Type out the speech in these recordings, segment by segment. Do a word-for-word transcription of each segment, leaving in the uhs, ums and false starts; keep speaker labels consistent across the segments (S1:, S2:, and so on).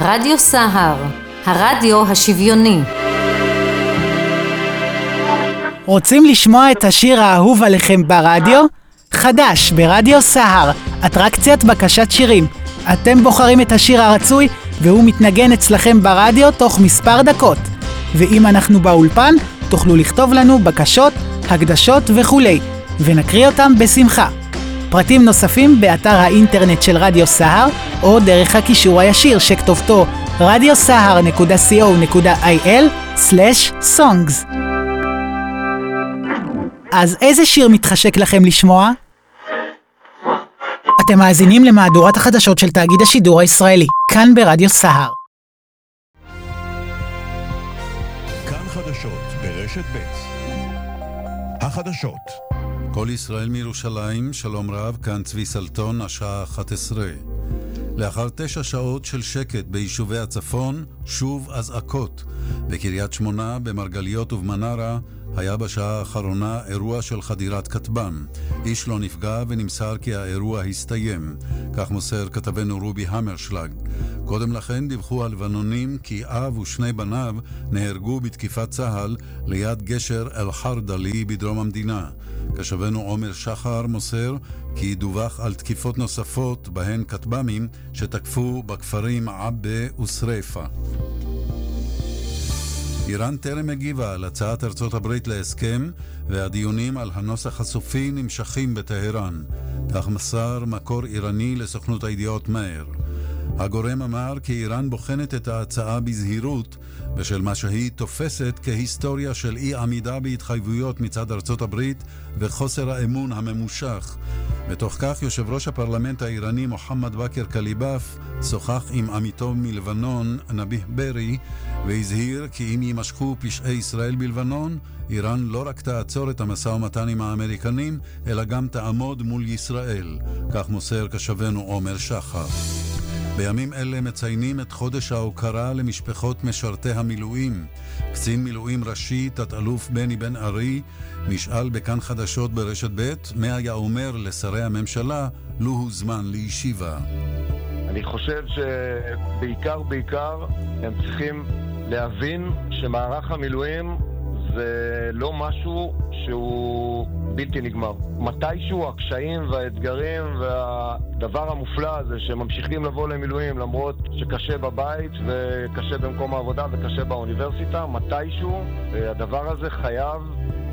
S1: רדיו סהר, הרדיו השוויוני.
S2: רוצים לשמוע את השיר האהוב עליכם ברדיו? חדש ברדיו סהר, אטרקציית בקשת שירים. אתם בוחרים את השיר הרצוי והוא מתנגן אצלכם ברדיו תוך מספר דקות. ואם אנחנו באולפן, תוכלו לכתוב לנו בקשות, הקדשות וכולי, ונקריא אותם בשמחה. פרטים נוספים באתר האינטרנט של רדיו סהר, או דרך הקישור הישיר שכתובתו רדיו סהר נקודה סי או נקודה איי אל סלש סונגס. אז איזה שיר מתחשק לכם לשמוע? אתם מאזינים למהדורת החדשות של תאגיד השידור הישראלי, כאן ברדיו סהר.
S3: כאן חדשות ברשת ב'. החדשות. כל ישראל מירושלים, שלום רב, כאן צבי סלטון, השעה אחת עשרה. לאחר תשע שעות של שקט ביישובי הצפון, שוב אזעקות. בקריית שמונה, במרגליות ובמנרה, היה בשעה האחרונה אירוע של חדירת כטב"ם. איש לא נפגע ונמסר כי האירוע הסתיים. כך מוסר כתבנו רובי המרשלג. קודם לכן דיווחו הלבנונים כי אב ושני בניו נהרגו בתקיפת צהל ליד גשר אל-חרדלי בדרום המדינה. כשבנו עומר שחר מוסר כי דווח על תקיפות נוספות בהן כטב"מים שתקפו בכפרים עבה וסריפה. איראן טרם הגיבה על הצעת ארצות הברית להסכם, והדיונים על הנוסח הסופי נמשכים בטהרן. כך מסר מקור איראני לסוכנות הידיעות מאיר. הגורם אמר כי איראן בוחנת את ההצעה בזהירות, בשל מה שהיא תופסת כהיסטוריה של אי עמידה בהתחייבויות מצד ארצות הברית וחוסר האמון הממושך. בתוך כך יושב ראש הפרלמנט האיראני מוחמד בכר קליבאף שוחח עם עמיתו מלבנון נביח ברי והזהיר כי אם יימשכו פשעי ישראל בלבנון, איראן לא רק תעצור את המשא ומתן עם האמריקנים אלא גם תעמוד מול ישראל. כך מוסר כשבנו עומר שחר. בימים אלה מציינים את חודש ההוקרה למשפחות משרתי המילואים. קצין מילואים ראשי, תת-אלוף בני בן ארי, נשאל בכאן חדשות ברשת ב' מה היה אומר לשרי הממשלה לו הוזמן לישיבה.
S4: אני חושב שבעיקר בעיקר הם צריכים להבין שמערך המילואים זה לא משהו שהוא בלתי נגמר. מתישהו הקשיים והאתגרים והדבר המופלא הזה שממשיכים לבוא למילואים למרות שקשה בבית וקשה במקום העבודה וקשה באוניברסיטה, מתישהו הדבר הזה חייב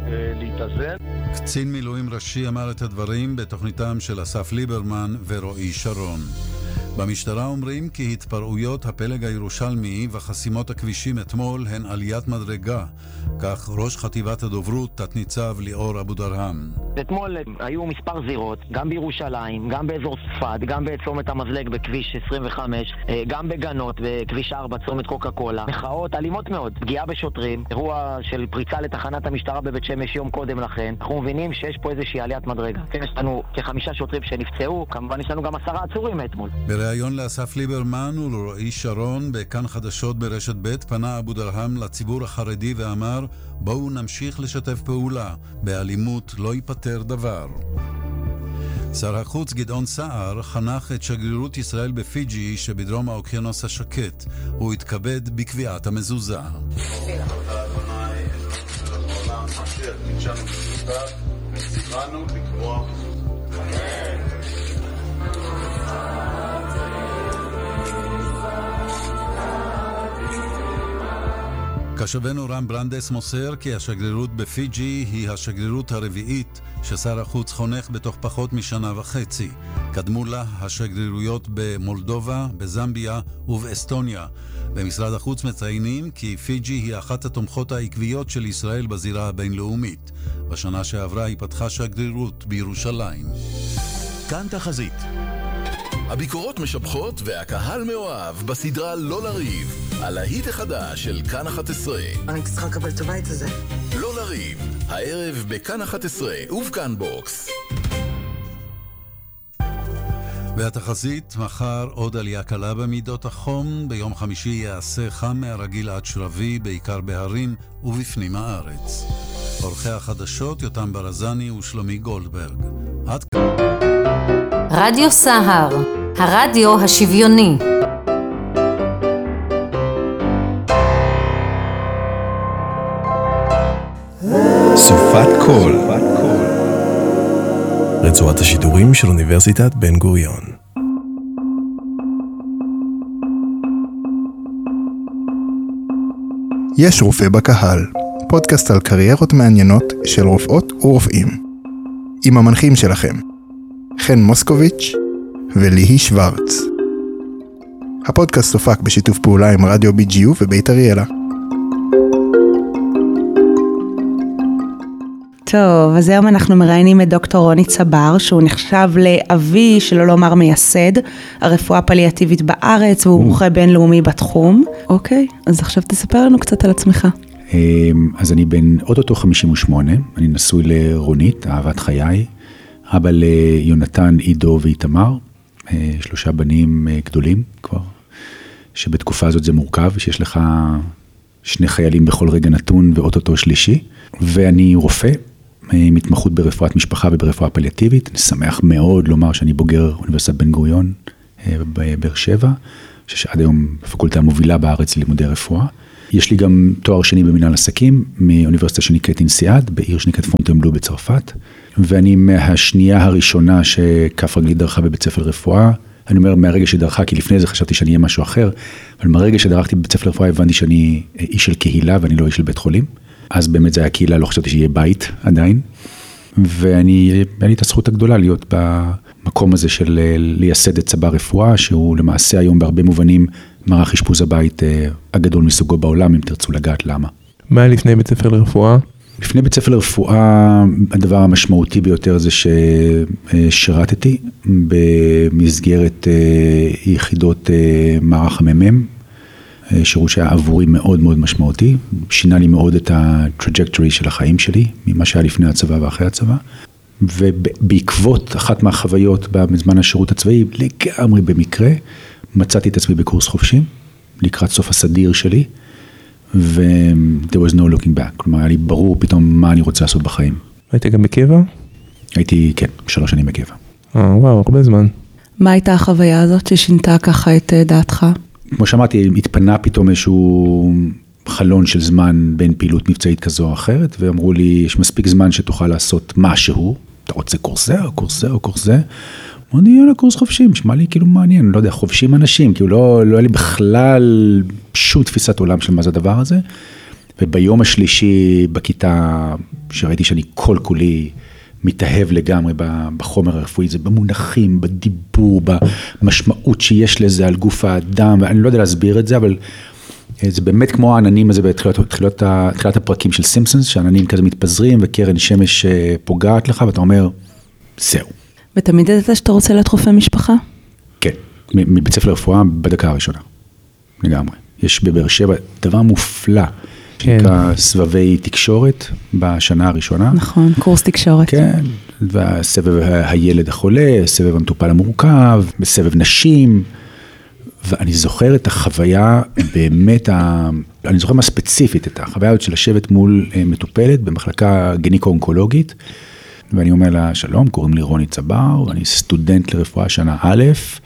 S4: להתאזן.
S3: קצין מילואים ראשי אמר את הדברים בתוכניתם של אסף ליברמן ורועי שרון. במשטרה אומרים כי התפרעויות הפלג הירושלמי וחסימות הכבישים אתמול הן עליית מדרגה. כך ראש חטיבת הדוברות תת-ניצב ליאור אבו דרהם.
S5: אתמול היו מספר זירות, גם בירושלים, גם באזור צפת, גם בצומת המזלג בכביש עשרים וחמש, גם בגנות בכביש ארבע, צומת קוקה קולה. מחאות אלימות מאוד, פגיעה בשוטרים, אירוע של פריצה לתחנת המשטרה בבית שמש יום קודם לכן. אנחנו מבינים שיש פה איזושהי עליית מדרגה. יש לנו כחמישה שוטרים שנפצעו, כמובן יש לנו גם עשרה עצורים אתמול.
S3: בריאיון לאסף ליברמן ולרועי שרון בכאן חדשות ברשת ב' פנה אבו דרהם לציבור החרדי ואמר בואו נמשיך לשתף פעולה, באלימות לא ייפטר דבר. שר החוץ גדעון סער חנך את שגרירות ישראל בפיג'י שבדרום האוקיינוס השקט. הוא התכבד בקביעת המזוזה. כשבנו רם ברנדס מוסר כי השגרירות בפיג'י היא השגרירות הרביעית ששר החוץ חונך בתוך פחות משנה וחצי. קדמו לה השגרירויות במולדובה, בזמביה ובאסטוניה. במשרד החוץ מציינים כי פיג'י היא אחת התומכות העקביות של ישראל בזירה הבינלאומית. בשנה שעברה היא פתחה שגרירות בירושלים.
S6: כאן תחזית. הביקורות משבחות והקהל מאוהב בסדרה לא לריב, על ההיט החדש של כאן אחת עשרה.
S7: אני צריכה לקבל את הבית הזה.
S6: לא לריב, הערב בכאן אחת עשרה ובכאן בוקס.
S3: והתחזית, מחר עוד עלייה קלה במידות החום, ביום חמישי יעשה חם מהרגיל עד שרבי, בעיקר בהרים ובפנים הארץ. עורכי החדשות יותם ברזני ושלומי גולדברג. עד כאן.
S1: רדיו סהר, הרדיו השוויוני.
S6: בת קול. רצועת השידורים של אוניברסיטת בן גוריון.
S8: יש רופא בקהל, פודקאסט על קריירות מעניינות של רופאות ורופאים. עם המנחים שלכם, חן מוסקוביץ' וליהי שוורץ. הפודקאסט הופק בשיתוף פעולה עם רדיו בי ג'י יו ובית אריאלה.
S9: טוב, אז היום אנחנו מראיינים את דוקטור רוני צבר, שהוא נחשב לאבי, שלא לומר מייסד, הרפואה הפליאטיבית בארץ, והוא מומחה בינלאומי בתחום. אוקיי, אז עכשיו תספר לנו קצת על עצמך.
S10: אז אני בן אוטוטו חמישים ושמונה, אני נשוי לרונית, אהבת חיי, אבא ליונתן, עידו ואיתמר, שלושה בנים גדולים כבר, שבתקופה הזאת זה מורכב, שיש לך שני חיילים בכל רגע נתון ואוטוטו שלישי, ואני רופא, מתמחות ברפואת משפחה וברפואה פליאטיבית. אני שמח מאוד לומר שאני בוגר אוניברסיטת בן גוריון בבאר שבע, שעד היום הפקולטה המובילה בארץ ללימודי רפואה. יש לי גם תואר שני במנהל עסקים, מאוניברסיטה שנקראת אינסיאד, בעיר שנקראת פונטנבלו בצרפת, ואני מהשנייה הראשונה שכף רגלי דרכה בבית ספר רפואה. אני אומר מהרגע שדרכה, כי לפני זה חשבתי שאני אהיה משהו אחר, אבל מהרגע שדרכתי בבית ספר רפואה הבנתי שאני איש של קהילה ואני לא איש של בית חולים. אז באמת זה היה קהילה, לא חשבתי שיהיה בית עדיין. ואני, היה לי את הזכות הגדולה להיות במקום הזה של לייסד את צבר רפואה, שהוא למעשה היום בהרבה מובנים מערך אשפוז הבית הגדול מסוגו בעולם, אם תרצו לגעת למה.
S11: מה לפני בית ספר לרפואה?
S10: לפני בית ספר לרפואה, הדבר המשמעותי ביותר זה ששירתתי במסגרת יחידות מערך הממם, שירות שהיה עבורי מאוד מאוד משמעותי, שינה לי מאוד את הטראג'קטורי של החיים שלי, ממה שהיה לפני הצבא ואחרי הצבא, ובעקבות אחת מהחוויות בזמן השירות הצבאי, לגמרי במקרה, מצאתי את עצמי בקורס חופשים, לקראת סוף הסדיר שלי, ו- there was no looking back, כלומר היה לי ברור פתאום מה אני רוצה לעשות בחיים.
S11: היית גם בקבע?
S10: הייתי, כן, שלוש שנים בקבע.
S11: אה, וואו, הרבה זמן.
S9: מה הייתה החוויה הזאת ששינתה ככה את דעתך?
S10: כמו שאמרתי, התפנה פתאום איזשהו חלון של זמן בין פעילות מבצעית כזו או אחרת, ואמרו לי, יש מספיק זמן שתוכל לעשות משהו, אתה רוצה קורס זה או קורס זה או קורס זה, אמרתי, יאללה, קורס חופשים, שמע לי כאילו מעניין, לא יודע, חופשים אנשים, כאילו לא, לא היה לי בכלל שום תפיסת עולם של מה זה הדבר הזה, וביום השלישי בכיתה, שראיתי שאני כל כולי מתאהב לגמרי בחומר הרפואי, זה במונחים, בדיבור, במשמעות שיש לזה על גוף האדם, ואני לא יודע להסביר את זה, אבל זה באמת כמו העננים הזה בתחילת הפרקים של סימפסונס, שהעננים כזה מתפזרים וקרן שמש פוגעת לך, ואתה אומר, זהו.
S9: ותמיד ידעת שאתה רוצה להיות רופא משפחה?
S10: כן, מבית ספר לרפואה בדקה הראשונה, לגמרי. יש בבאר שבע דבר מופלא, שנקרא סבבי תקשורת בשנה הראשונה.
S9: נכון, קורס תקשורת.
S10: כן, והסבב הילד החולה, סבב המטופל המורכב, בסבב נשים, ואני זוכר את החוויה באמת, אני זוכר מה ספציפית, את החוויה של לשבת מול מטופלת במחלקה גניקו-אונקולוגית, ואני אומר לה, שלום, קוראים לי רוני צבר, ואני סטודנט לרפואה שנה א',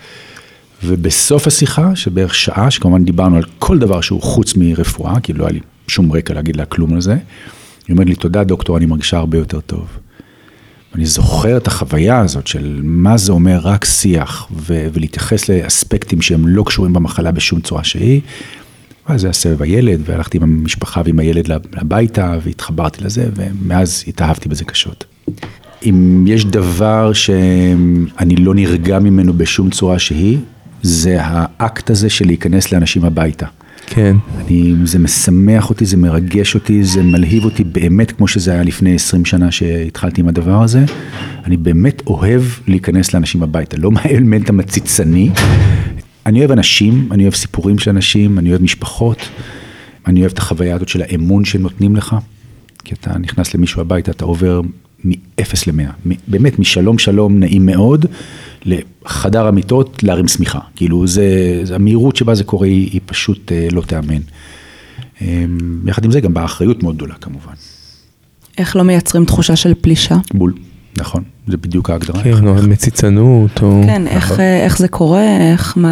S10: ובסוף השיחה, שבערך שעה, שכמובן דיברנו על כל דבר שהוא חוץ מרפואה, כי לא היה לי שום רקע להגיד לה כלום על זה, היא אומרת לי, תודה דוקטור, אני מרגישה הרבה יותר טוב. ואני זוכר את החוויה הזאת של מה זה אומר רק שיח, ו- ולהתייחס לאספקטים שהם לא קשורים במחלה בשום צורה שהיא, ואז זה הסבב הילד, והלכתי עם המשפחה ועם הילד לביתה, והתחברתי לזה, ומאז התאהבתי בזה קשות. אם יש דבר שאני לא נרגע ממנו בשום צורה שהיא, זה האקט הזה של להיכנס לאנשים הביתה.
S11: כן.
S10: אני, זה משמח אותי, זה מרגש אותי, זה מלהיב אותי באמת כמו שזה היה לפני עשרים שנה שהתחלתי עם הדבר הזה. אני באמת אוהב להיכנס לאנשים הביתה, לא מהאלמנט המציצני. אני אוהב אנשים, אני אוהב סיפורים של אנשים, אני אוהב משפחות, אני אוהב את החוויה הזאת של האמון שנותנים לך, כי אתה נכנס למישהו הביתה, אתה עובר מ-אפס למאה, באמת משלום שלום נעים מאוד, לחדר המיטות להרים סמיכה, כאילו זה, זה המהירות שבה זה קורה היא, היא פשוט לא תאמן. יחד עם זה גם באחריות מאוד גדולה כמובן.
S9: איך לא מייצרים תחושה של פלישה?
S10: בול, נכון, זה בדיוק ההגדרה.
S11: כן, או מציצנות, או...
S9: כן, איך, איך זה קורה, איך, מה,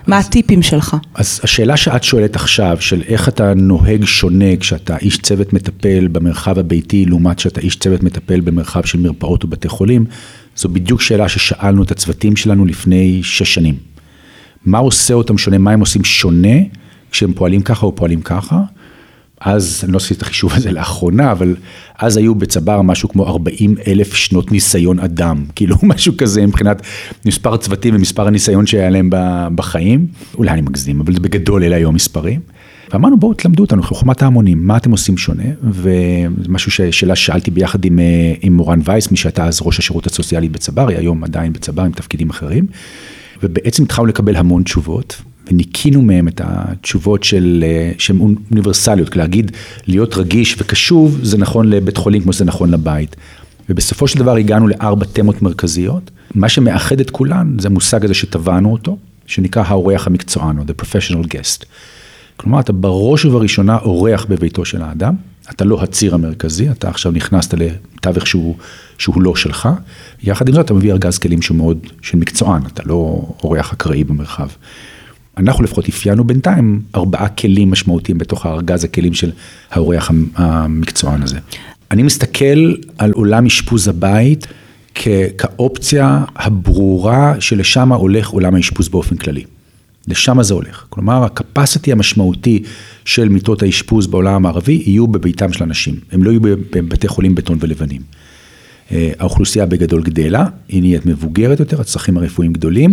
S9: מה הטיפים שלך?
S10: אז השאלה שאת שואלת עכשיו, של איך אתה נוהג שונה כשאתה איש צוות מטפל במרחב הביתי, לעומת שאתה איש צוות מטפל במרחב של מרפאות ובתי חולים, זו בדיוק שאלה ששאלנו את הצוותים שלנו לפני שש שנים. מה עושה אותם שונה, מה הם עושים שונה, כשהם פועלים ככה או פועלים ככה? אז, אני לא עשיתי את החישוב הזה לאחרונה, אבל אז היו בצבר משהו כמו ארבעים אלף שנות ניסיון אדם, כאילו משהו כזה מבחינת מספר הצוותים ומספר הניסיון שהיה להם בחיים, אולי אני מגזים, אבל בגדול אלה היו המספרים. ואמרנו, בואו תלמדו אותנו, חוכמת ההמונים, מה אתם עושים שונה? ומשהו ששאלה שאלתי ביחד עם, עם מורן וייס, מי שהייתה אז ראש השירות הסוציאלי בצבר, היא היום עדיין בצבר עם תפקידים אחרים, ובעצם התחלנו לקבל המון תשובות, וניקינו מהם את התשובות של, שהן אוניברסליות, להגיד, להיות רגיש וקשוב, זה נכון לבית חולים כמו שזה נכון לבית. ובסופו של דבר הגענו לארבע תמות מרכזיות, מה שמאחד את כולן, זה המושג הזה שטבענו אותו, שנקרא האורח המקצוען, או the professional guest. כלומר, אתה בראש ובראשונה אורח בביתו של האדם, אתה לא הציר המרכזי, אתה עכשיו נכנסת לתווך שהוא, שהוא לא שלך, יחד עם זאת אתה מביא ארגז כלים שהוא מאוד של מקצוען, אתה לא אורח אקראי במרחב. אנחנו לפחות אפיינו בינתיים ארבעה כלים משמעותיים בתוך הארגז הכלים של האורח המקצוען הזה. אני מסתכל על עולם אשפוז הבית כאופציה הברורה שלשם הולך עולם האשפוז באופן כללי. לשם זה הולך. כלומר, הקפסיטי המשמעותי של מיטות האשפוז בעולם המערבי יהיו בביתם של אנשים. הם לא יהיו בבתי חולים בטון ולבנים. האוכלוסייה בגדול גדלה, היא נהיית מבוגרת יותר, הצרכים הרפואיים גדולים,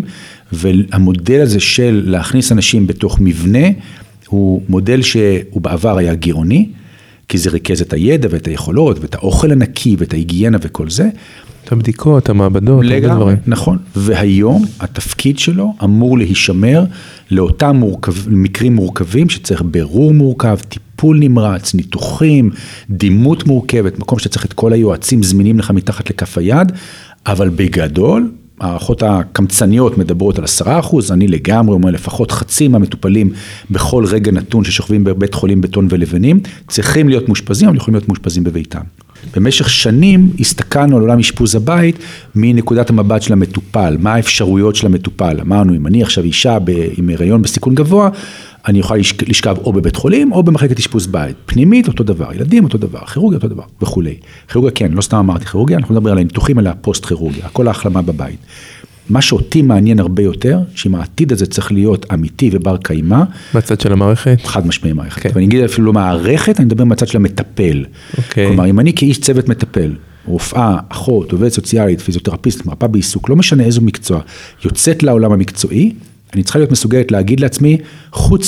S10: והמודל הזה של להכניס אנשים בתוך מבנה, הוא מודל שהוא בעבר היה גירעוני, כי זה ריכז את הידע ואת היכולות, ואת האוכל הנקי ואת ההיגיינה וכל זה.
S11: את הבדיקות, המעבדות, הרבה דברים.
S10: נכון, והיום התפקיד שלו אמור להישמר לאותם מורכב, מקרים מורכבים שצריך ברור מורכב, טיפול נמרץ, ניתוחים, דימות מורכבת, מקום שצריך את כל היועצים זמינים לך מתחת לכף היד, אבל בגדול, הערכות הקמצניות מדברות על עשרה אחוז, אני לגמרי אומר לפחות חצי מהמטופלים בכל רגע נתון ששוכבים בבית חולים בטון ולבנים, צריכים להיות מאושפזים, אבל יכולים להיות מאושפזים בביתם. במשך שנים הסתכלנו על עולם אשפוז הבית מנקודת המבט של המטופל, מה האפשרויות של המטופל. אמרנו, אם אני עכשיו אישה עם הריון בסיכון גבוה, אני יכול לשכב או בבית חולים או במחלקת אשפוז בית. פנימית אותו דבר, ילדים אותו דבר, כירורגיה אותו דבר וכו'. כירורגיה כן, לא סתם אמרתי כירורגיה, אנחנו מדברים על הניתוחים, על הפוסט כירורגיה, כל ההחלמה בבית. מה שאותי מעניין הרבה יותר, שאם העתיד הזה צריך להיות אמיתי ובר קיימה.
S11: בצד של המערכת?
S10: חד משמעי מערכת. Okay. ואני אגיד אפילו לא מערכת, אני מדבר מהצד של המטפל. Okay. כלומר, אם אני כאיש צוות מטפל, רופאה, אחות, עובדת סוציאלית, פיזיותרפיסט, מרפאה בעיסוק, לא משנה איזו מקצוע, יוצאת לעולם המקצועי, אני צריכה להיות מסוגלת להגיד לעצמי, חוץ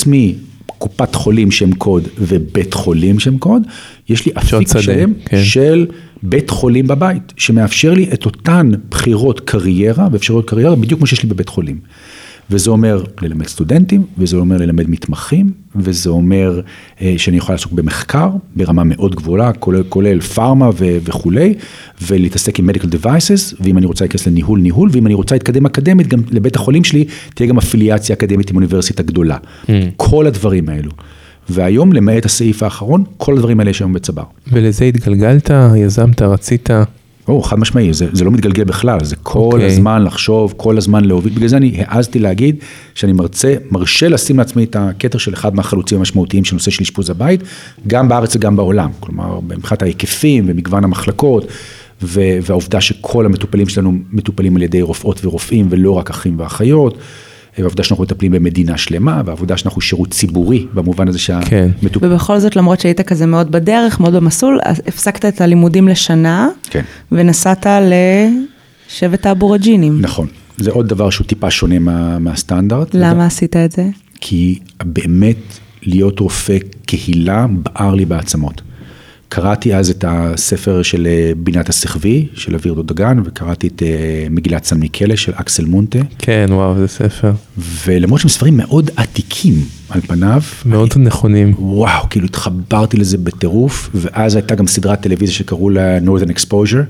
S10: מקופת חולים שם קוד ובית חולים שם קוד, יש לי אפיק שם כן. של בית חולים בבית, שמאפשר לי את אותן בחירות קריירה, ואפשרויות קריירה, בדיוק כמו שיש לי בבית חולים. וזה אומר ללמד סטודנטים, וזה אומר ללמד מתמחים, וזה אומר אה, שאני יכול לעסוק במחקר, ברמה מאוד גבוהה, כולל, כולל פארמה ו- וכולי, ולהתעסק עם medical devices, ואם אני רוצה להיכנס לניהול, ניהול, ואם אני רוצה להתקדם אקדמית, גם לבית החולים שלי, תהיה גם אפיליאציה אקדמית עם אוניברסיטה גדולה. Mm. כל הדברים האלו. והיום, למעט הסעיף האחרון, כל הדברים האלה יש היום בצבר.
S11: ולזה התגלגלת, יזמת, רצית?
S10: או, חד משמעי, זה, זה לא מתגלגל בכלל, זה כל okay. הזמן לחשוב, כל הזמן להוביל, בגלל זה אני העזתי להגיד, שאני מרצה, מרשה לשים לעצמי את הכתר של אחד מהחלוצים המשמעותיים של נושא של אשפוז הבית, גם בארץ וגם בעולם, כלומר, מבחינת ההיקפים ומגוון המחלקות, והעובדה שכל המטופלים שלנו מטופלים על ידי רופאות ורופאים, ולא רק אחים ואחיות, והעובדה שאנחנו מטפלים במדינה שלמה, והעובדה שאנחנו שירות ציבורי, במובן הזה שהמטופלים.
S9: ובכל זאת, למרות שהיית כזה מאוד בדרך, מאוד במסלול, הפסקת את הלימודים לשנה, כן. ונסעת לשבט האבורג'ינים.
S10: נכון. זה עוד דבר שהוא טיפה שונה מה, מהסטנדרט.
S9: למה עשית את זה?
S10: כי באמת להיות רופא קהילה בער לי בעצמות. קראתי אז את הספר של בינת הסחבי, של אוויר דודגן, וקראתי את מגילת סן מיקלה של אקסל מונטה.
S11: כן, וואו, זה ספר.
S10: ולמרות שהם ספרים מאוד עתיקים על פניו.
S11: מאוד אני, נכונים.
S10: וואו, כאילו התחברתי לזה בטירוף, ואז הייתה גם סדרת טלוויזיה שקראו לה Northern Exposure.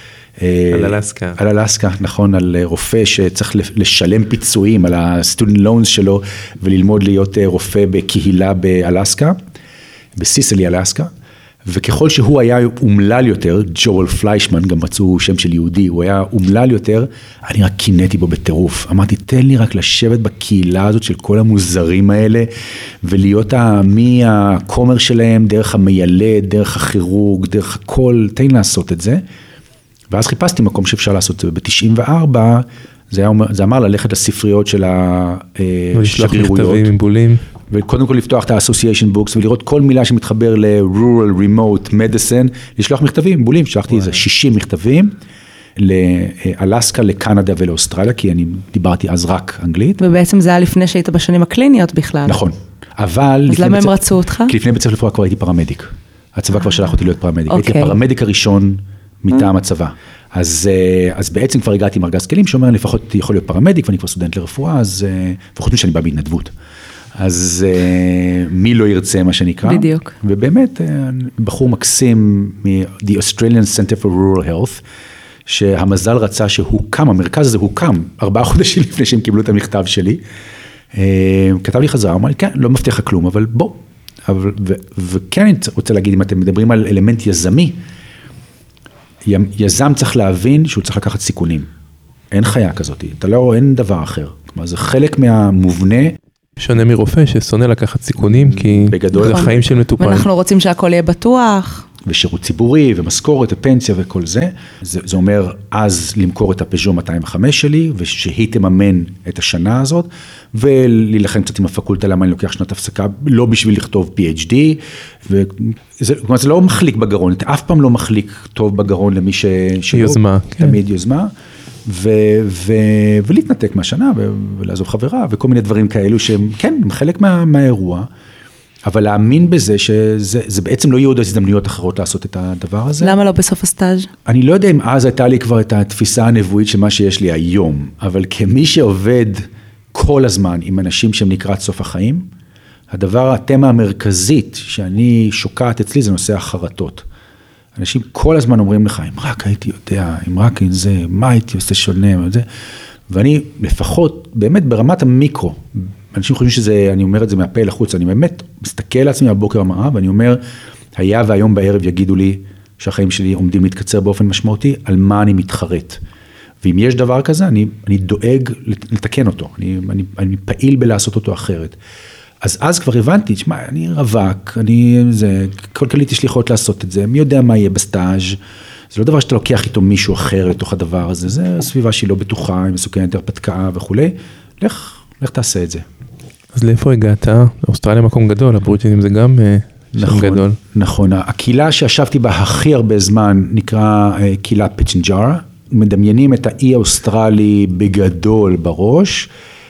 S11: על אלסקה.
S10: על אלסקה, נכון, על רופא שצריך לשלם פיצויים על ה-student loans שלו, וללמוד להיות רופא בקהילה באלסקה, בסיסלי אלסקה. וככל שהוא היה אומלל יותר, ג'ואל פליישמן, גם מצאו שם של יהודי, הוא היה אומלל יותר, אני רק קינאתי בו בטירוף. אמרתי, תן לי רק לשבת בקהילה הזאת של כל המוזרים האלה, ולהיות מהכומר שלהם, דרך המיילד, דרך הכירוג, דרך הכל, תן לי לעשות את זה. ואז חיפשתי מקום שאפשר לעשות את זה. ב-תשעים וארבע, זה, היה, זה אמר ללכת לספריות של השגרירויות.
S11: מכתבים עם בולים.
S10: וקודם כל לפתוח את ה-Association Books, ולראות כל מילה שמתחבר ל-Rural Remote Medicine, לשלוח מכתבים, בולים, שלחתי איזה שישים מכתבים, לאלסקה, לקנדה ולאוסטרליה, כי אני דיברתי אז רק אנגלית.
S9: ובעצם זה היה לפני שהיית בשנים הקליניות בכלל.
S10: נכון, אבל...
S9: אז למה הם רצו אותך?
S10: כי לפני בית ספר לרפואה כבר הייתי פרמדיק. הצבא כבר שלח אותי להיות פרמדיק.
S9: אוקיי.
S10: הייתי הפרמדיק הראשון מטעם הצבא. אז, אז בעצם כבר הגעתי עם ארגז כלים, שאומר, לפחות יכול להיות פרמדיק, ואני כבר סטודנט לרפואה, אז, וחוץ שאני בא בהתנדבות. אז מי לא ירצה, מה שנקרא.
S9: בדיוק.
S10: ובאמת, בחור מקסים מ-The Australian Center for Rural Health, שהמזל רצה שהוקם, המרכז הזה הוקם, ארבעה חודשים לפני שהם קיבלו את המכתב שלי. כתב לי חזרה, אמר לי, כן, לא מבטיח כלום, אבל בוא. אבל, ו, וכן אני רוצה להגיד, אם אתם מדברים על אלמנט יזמי, יזם צריך להבין שהוא צריך לקחת סיכונים. אין חיה כזאת, אתה לא, אין דבר אחר. כלומר, זה חלק מהמובנה.
S11: שונה מרופא ששונא לקחת סיכונים, כי
S10: בגדול,
S11: זה החיים של מטופל.
S9: ואנחנו רוצים שהכל יהיה בטוח.
S10: ושירות ציבורי, ומשכורת, ופנסיה וכל זה. זה, זה אומר אז למכור את הפז'ו מאתיים וחמש שלי, ושהיא תממן את השנה הזאת, ולהילחם קצת עם הפקולטה, למה אני לוקח שנת הפסקה, לא בשביל לכתוב פי אייץ' די, וזה, כלומר, זה לא מחליק בגרון, אתה אף פעם לא מחליק טוב בגרון למי ש...
S11: יוזמה.
S10: תמיד כן. יוזמה. ו, ו, ולהתנתק מהשנה, ו, ולעזוב חברה, וכל מיני דברים כאלו שהם, כן, הם חלק מה, מהאירוע, אבל להאמין בזה שזה זה בעצם לא יהיו עוד הזדמנויות אחרות לעשות את הדבר הזה.
S9: למה לא בסוף הסטאז'?
S10: אני לא יודע אם אז הייתה לי כבר את התפיסה הנבואית של מה שיש לי היום, אבל כמי שעובד כל הזמן עם אנשים שהם לקראת סוף החיים, הדבר, התמה המרכזית שאני שוקעת אצלי זה נושא החרטות. אנשים כל הזמן אומרים לך, אם רק הייתי יודע, אם רק אין זה, מה הייתי עושה שונה, וזה, ואני לפחות, באמת ברמת המיקרו, אנשים חושבים שזה, אני אומר את זה מהפה לחוץ, אני באמת מסתכל לעצמי בבוקר המראה, ואני אומר, היה והיום בערב יגידו לי, שהחיים שלי עומדים להתקצר באופן משמעותי, על מה אני מתחרט. ואם יש דבר כזה, אני, אני דואג לתקן אותו, אני, אני, אני פעיל בלעשות אותו אחרת. אז אז כבר הבנתי, תשמע, אני רווק, אני, זה, כלכלית יש לי יכולת לעשות את זה, מי יודע מה יהיה בסטאז', זה לא דבר שאתה לוקח איתו מישהו אחר לתוך הדבר הזה, זה סביבה שהיא לא בטוחה, היא מסוכנת הרפתקה וכו'. לך, לך תעשה את זה.
S11: אז לאיפה הגעת? אוסטרליה מקום גדול, הבוריג'ינים זה גם שם גדול.
S10: נכון, הקהילה שישבתי בה הכי הרבה זמן נקרא קהילה פיצ'נג'ארה, מדמיינים את האי האוסטרלי בגדול בראש,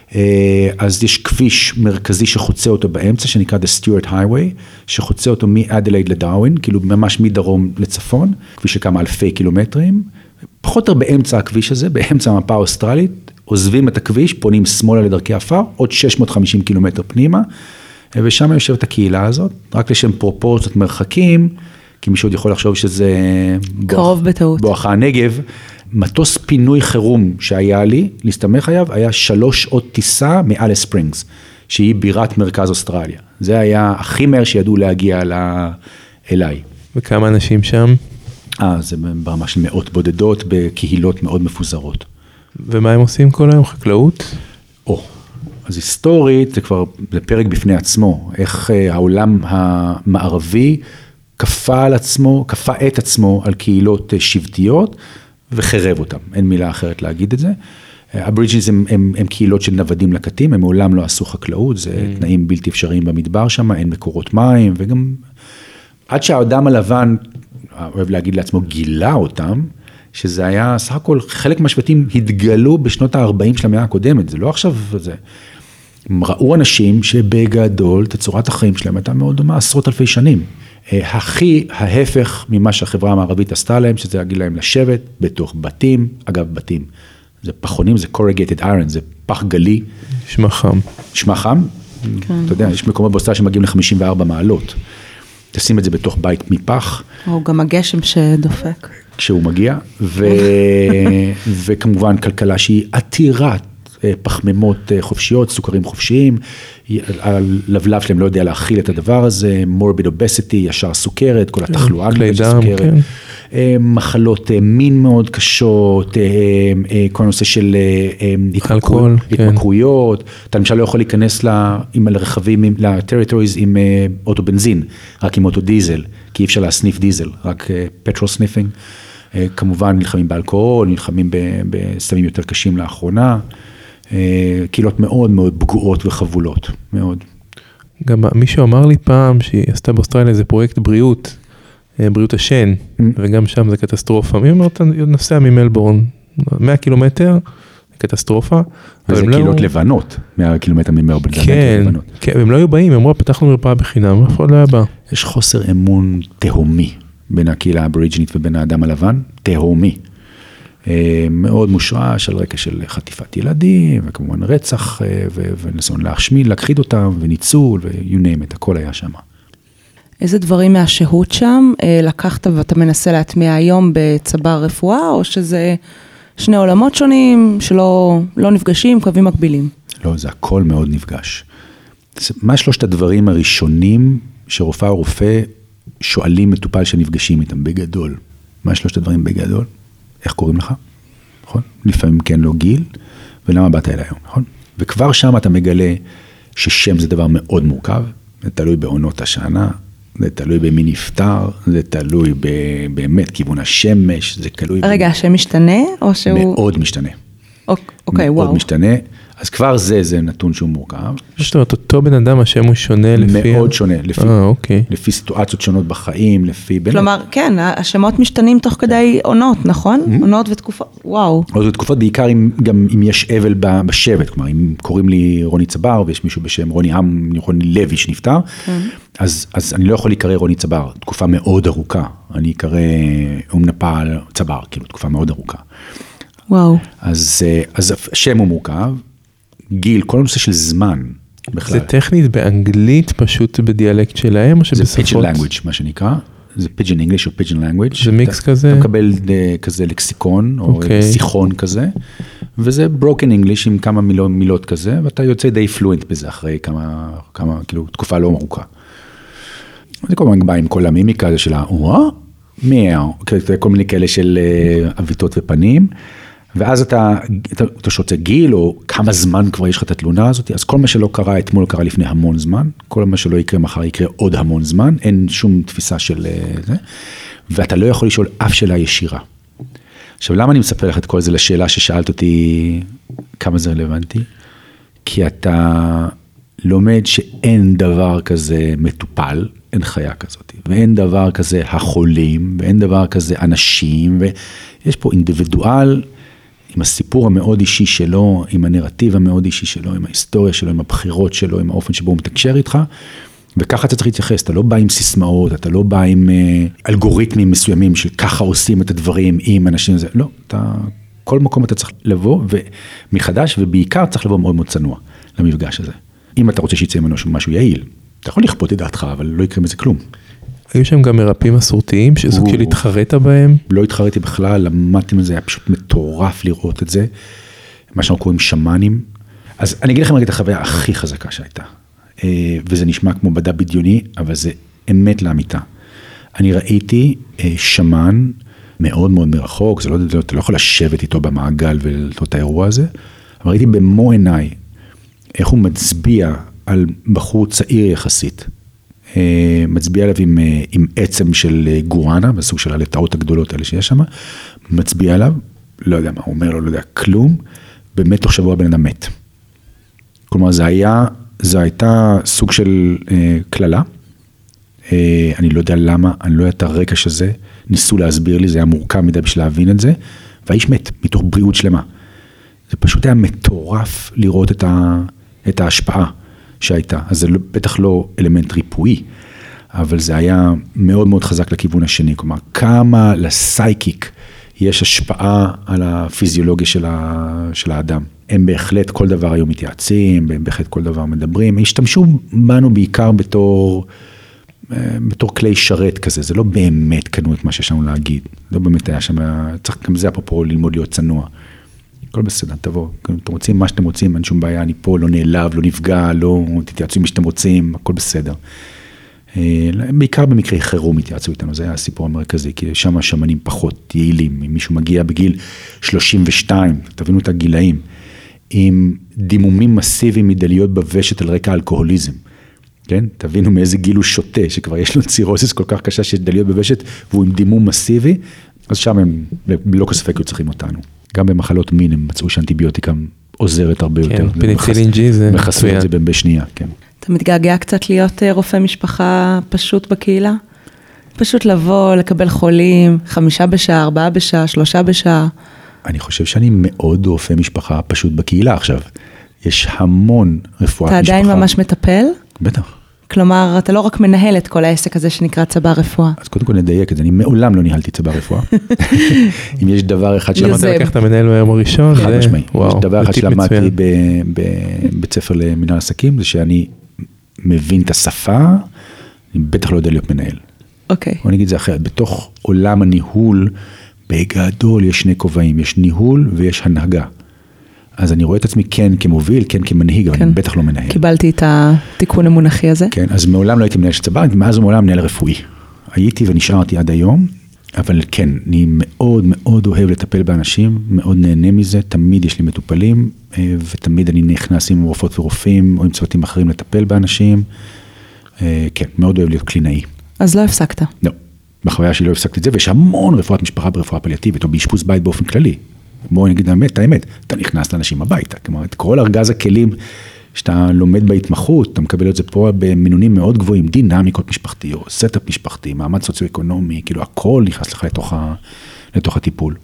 S10: אז יש כביש מרכזי שחוצה אותו באמצע, שנקרא The Stuart Highway, שחוצה אותו מאדלייד לדרווין, כאילו ממש מדרום לצפון, כביש שכמה אלפי קילומטרים, פחות או באמצע הכביש הזה, באמצע המפה האוסטרלית, עוזבים את הכביש, פונים שמאלה לדרכי עפר, עוד שש מאות וחמישים קילומטר פנימה, ושם יושבת הקהילה הזאת, רק לשם פרופורציות מרחקים, כי מישהו עוד יכול לחשוב שזה
S9: קרוב בטעות.
S10: בואכה הנגב, מטוס פינוי חירום שהיה לי, להסתמך עליו, היה שלוש שעות טיסה מאליס ספרינגס, שהיא בירת מרכז אוסטרליה. זה היה הכי מהר שידעו להגיע אליי.
S11: וכמה אנשים שם?
S10: אה, זה ברמה של מאות בודדות, בקהילות מאוד מפוזרות.
S11: ומה הם עושים כל היום? חקלאות?
S10: או, אז היסטורית, זה כבר לפרק בפני עצמו, איך העולם המערבי כפה על עצמו, כפה את עצמו על קהילות שבטיות, וחרב אותם, אין מילה אחרת להגיד את זה. הבוריג'ינס הם, הם, הם קהילות של נוודים לקטים, הם מעולם לא עשו חקלאות, זה mm. תנאים בלתי אפשריים במדבר שם, אין מקורות מים, וגם עד שהאדם הלבן, אוהב להגיד לעצמו, גילה אותם, שזה היה סך הכל, חלק מהשבטים התגלו בשנות ה-ארבעים של המאה הקודמת, זה לא עכשיו, זה, הם ראו אנשים שבגדול, תצורת החיים שלהם הייתה מאוד דומה, עשרות אלפי שנים. הכי ההפך ממה שהחברה המערבית עשתה להם, שזה להגיד להם לשבת בתוך בתים, אגב בתים, זה פחונים, זה corrugated iron, זה פח גלי.
S11: שמע חם.
S10: שמע חם, כן. אתה יודע, יש מקומות באוסטרליה שמגיעים ל-חמישים וארבע מעלות, תשים את זה בתוך בית מפח.
S9: או גם הגשם שדופק.
S10: כשהוא מגיע, ו... וכמובן כלכלה שהיא עתירת פחמימות חופשיות, סוכרים חופשיים, הלבלב שלהם לא יודע להכיל את הדבר הזה, morbid obesity, ישר סוכרת, כל התחלואה של סוכרת, מחלות מין מאוד קשות, כל הנושא של התמכרויות, אתה למשל לא יכול להיכנס לרכבים, לטריטוריז עם אוטובנזין, רק עם אוטודיזל, כי אי אפשר להסניף דיזל, רק פטרול סניפינג, כמובן נלחמים באלכוהול, נלחמים בסמים יותר קשים לאחרונה, קהילות מאוד מאוד פגועות וחבולות, מאוד.
S11: גם מישהו אמר לי פעם שהיא עשתה באוסטרליה איזה פרויקט בריאות, בריאות השן, וגם שם זה קטסטרופה. מי אומר, אתה נוסע ממלבורן, מאה קילומטר, קטסטרופה.
S10: וזה קהילות לבנות, מאה קילומטר ממלבורן.
S11: כן, הם לא היו באים, הם אמרו, פתחנו מרפאה בחינם, אף אחד לא היה בא.
S10: יש חוסר אמון תהומי בין הקהילה האבוריג'ינית ובין האדם הלבן, תהומי. מאוד מושרש על רקע של חטיפת ילדים, וכמובן רצח, וניסיון להשמיד, להכחיד אותם, וניצול, ו-you name it, הכל היה שם.
S9: איזה דברים מהשהות שם לקחת ואתה מנסה להטמיע היום בצבא רפואה, או שזה שני עולמות שונים שלא לא נפגשים, קווים מקבילים?
S10: לא, זה הכל מאוד נפגש. מה שלושת הדברים הראשונים שרופאה או רופא שואלים מטופל שנפגשים איתם בגדול? מה שלושת הדברים בגדול? איך קוראים לך? נכון? לפעמים כן לא גיל, ולמה באת אליי היום, נכון? וכבר שם אתה מגלה ששם זה דבר מאוד מורכב, זה תלוי בעונות השנה, זה תלוי במי נפטר, זה תלוי באמת כיוון השמש, זה תלוי...
S9: רגע, השם משתנה או שהוא...
S10: מאוד משתנה.
S9: אוקיי, וואו.
S10: מאוד משתנה. אז כבר זה, זה נתון שהוא מורכב.
S11: זאת אומרת, אותו בן אדם, השם הוא שונה לפי...
S10: מאוד שונה, לפי,
S11: אה, אוקיי.
S10: לפי סיטואציות שונות בחיים, לפי...
S9: כלומר, כן, השמות משתנים תוך כדי עונות, נכון? עונות ותקופות, וואו.
S10: עונות ותקופות, בעיקר אם, גם אם יש אבל בשבט, כלומר, אם קוראים לי רוני צבר, ויש מישהו בשם רוני עם, רוני לוי שנפטר, אז, אז אני לא יכול להיקרא רוני צבר, תקופה מאוד ארוכה. אני אקרא אום נפל צבר, כאילו, תקופה מאוד ארוכה.
S9: וואו.
S10: אז, אז השם הוא מורכב, גיל, כל הנושא של זמן בכלל.
S11: זה טכנית באנגלית פשוט בדיאלקט שלהם, או שבשפות?
S10: זה פיג'ן language, מה שנקרא. זה פיג'ן אנגליש או פיג'ן language.
S11: זה מיקס כזה?
S10: אתה מקבל כזה לקסיקון, או שיחון כזה, וזה broken English עם כמה מילות, מילות כזה, ואתה יוצא די פלואנט בזה אחרי כמה, כמה, כאילו, תקופה לא ארוכה. זה כל מיני בא עם כל המימיקה הזה של ה-וואה, מיהו, כל מיני כאלה של אביתות ופנים, ואז אתה, אתה, אתה שוצא גיל, או כמה זמן כבר יש לך את התלונה הזאת, אז כל מה שלא קרה אתמול קרה לפני המון זמן, כל מה שלא יקרה מחר יקרה עוד המון זמן, אין שום תפיסה של זה, ואתה לא יכול לשאול אף שאלה ישירה. עכשיו, למה אני מספר לך את כל זה לשאלה ששאלת אותי כמה זה רלוונטי? כי אתה לומד שאין דבר כזה מטופל, אין חיה כזאת, ואין דבר כזה החולים, ואין דבר כזה אנשים, ויש פה אינדיבידואל, עם הסיפור המאוד אישי שלו, עם הנרטיב המאוד אישי שלו, עם ההיסטוריה שלו, עם הבחירות שלו, עם האופן שבו הוא מתקשר איתך, וככה אתה צריך להתייחס, אתה לא בא עם סיסמאות, אתה לא בא עם uh, אלגוריתמים מסוימים של ככה עושים את הדברים עם אנשים, זה, לא, אתה, כל מקום אתה צריך לבוא ומחדש, ובעיקר צריך לבוא מאוד מאוד צנוע למפגש הזה. אם אתה רוצה שיצא ממנו משהו יעיל, אתה יכול לכפות את דעתך, אבל לא יקרה מזה כלום.
S11: היו שם גם מרפאים מסורתיים, שסוג של התחרית בהם?
S10: לא התחריתי בכלל, למדתי מזה, היה פשוט מטורף לראות את זה, מה שאנחנו קוראים שמנים. אז אני אגיד לכם רגע את החוויה הכי חזקה שהייתה, וזה נשמע כמו מדע בדיוני, אבל זה אמת לאמיתה. אני ראיתי שמן מאוד מאוד מרחוק, זה לא, אתה לא יכול לשבת איתו במעגל ולראות את האירוע הזה, אבל ראיתי במו עיניי, איך הוא מצביע על בחור צעיר יחסית, מצביע עליו עם, עם עצם של גואנה, בסוג של הלטאות הגדולות האלה שיש שם, מצביע עליו, לא יודע מה, הוא אומר לו, לא יודע, כלום, באמת תוך שבוע בן אדם מת. כלומר, זה היה, זה הייתה סוג של אה, כללה, אה, אני לא יודע למה, אני לא יודע את הרקע שזה, ניסו להסביר לי, זה היה מורכב מדי בשביל להבין את זה, והאיש מת, מתוך בריאות שלמה. זה פשוט היה מטורף לראות את, ה, את ההשפעה שהייתה, אז זה בטח לא אלמנט ריפואי, אבל זה היה מאוד מאוד חזק לכיוון השני, כלומר, כמה לסייקיק יש השפעה על הפיזיולוגיה של, ה, של האדם. הם בהחלט כל דבר היום מתייעצים, הם בהחלט כל דבר מדברים, השתמשו בנו בעיקר בתור, בתור כלי שרת כזה, זה לא באמת קנו את מה שיש לנו להגיד, לא באמת היה שם, צריך גם זה אפרופו ללמוד להיות צנוע. הכל בסדר, תבוא, אתם רוצים מה שאתם רוצים, אין שום בעיה, אני פה, לא נעלב, לא נפגע, לא תתייעצו עם מי שאתם רוצים, הכל בסדר. בעיקר במקרה חירום התייעצו איתנו, זה היה הסיפור המרכזי, כי שם השמנים פחות יעילים, אם מישהו מגיע בגיל שלושים ושתיים, תבינו את הגילאים, עם דימומים מסיביים מדליות בוושת על רקע אלכוהוליזם, כן? תבינו מאיזה גיל הוא שותה, שכבר יש לו צירוזיס כל כך קשה שיש דליות בוושת, והוא עם דימום מסיבי, אז שם הם לא כספק היו צריכים אותנו. גם במחלות מין הם מצאו שאנטיביוטיקה עוזרת הרבה יותר.
S11: כן, פניצילין ג'י זה
S10: מחסר את זה בשנייה, כן.
S9: אתה מתגעגע קצת להיות רופא משפחה פשוט בקהילה? פשוט לבוא, לקבל חולים, חמישה בשעה, ארבעה בשעה, שלושה בשעה.
S10: אני חושב שאני מאוד רופא משפחה פשוט בקהילה עכשיו. יש המון רפואת משפחה.
S9: אתה עדיין ממש מטפל?
S10: בטח.
S9: כלומר, אתה לא רק מנהל את כל העסק הזה שנקרא צבא רפואה.
S10: אז קודם כל נדייק את זה, אני מעולם לא ניהלתי צבא רפואה. אם יש דבר אחד
S11: שלמדתי לקח את המנהל מהיום הראשון,
S10: חד משמעי. יש דבר אחד שלמדתי בבית ספר למנהל עסקים, זה שאני מבין את השפה, אני בטח לא יודע להיות מנהל.
S9: אוקיי.
S10: בוא נגיד זה אחרת, בתוך עולם הניהול, בגדול יש שני כובעים, יש ניהול ויש הנהגה. אז אני רואה את עצמי כן כמוביל, כן כמנהיג, אבל אני בטח לא מנהל.
S9: קיבלתי את התיקון המונחי הזה.
S10: כן, אז מעולם לא הייתי מנהל של צבא, מאז ומעולם מנהל רפואי. הייתי ונשארתי עד היום, אבל כן, אני מאוד מאוד אוהב לטפל באנשים, מאוד נהנה מזה, תמיד יש לי מטופלים, ותמיד אני נכנס עם רופאות ורופאים, או עם צוותים אחרים לטפל באנשים. כן, מאוד אוהב להיות קלינאי.
S9: אז לא הפסקת?
S10: לא, בחוויה שלי לא הפסקתי את זה, ויש המון רפואת משפחה ברפואה פליאטיבית, או באשפוז בית באופן כללי. בואו נגיד האמת, האמת, אתה נכנס לאנשים הביתה, כלומר, את כל ארגז הכלים שאתה לומד בהתמחות, אתה מקבל את זה פה במינונים מאוד גבוהים, דינמיקות משפחתיות, סטאפ משפחתי, מעמד סוציו-אקונומי, כאילו הכל נכנס לך לתוך, ה, לתוך הטיפול.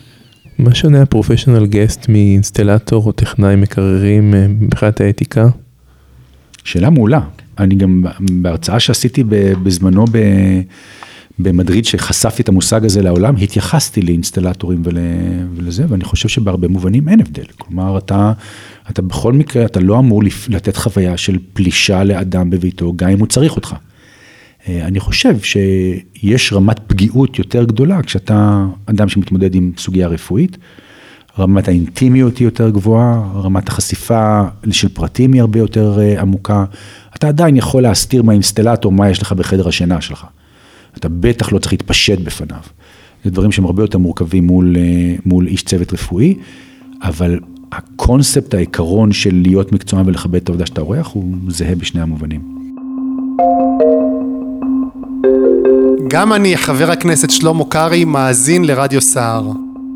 S11: מה שונה הפרופשיונל גסט מאינסטלטור או טכנאי מקררים מבחינת האתיקה?
S10: שאלה מעולה. אני גם בהרצאה שעשיתי בזמנו ב... במדריד שחשפתי את המושג הזה לעולם, התייחסתי לאינסטלטורים ול, ולזה, ואני חושב שבהרבה מובנים אין הבדל. כלומר, אתה, אתה בכל מקרה, אתה לא אמור לתת חוויה של פלישה לאדם בביתו, גם אם הוא צריך אותך. אני חושב שיש רמת פגיעות יותר גדולה, כשאתה אדם שמתמודד עם סוגיה רפואית, רמת האינטימיות היא יותר גבוהה, רמת החשיפה של פרטים היא הרבה יותר עמוקה, אתה עדיין יכול להסתיר מהאינסטלטור מה יש לך בחדר השינה שלך. אתה בטח לא צריך להתפשט בפניו. זה דברים שהם הרבה יותר מורכבים מול, מול איש צוות רפואי, אבל הקונספט, העיקרון של להיות מקצוען ולכבד את העובדה שאתה עורך, הוא זהה בשני המובנים.
S2: גם אני, חבר הכנסת שלמה קרעי, מאזין לרדיו סער.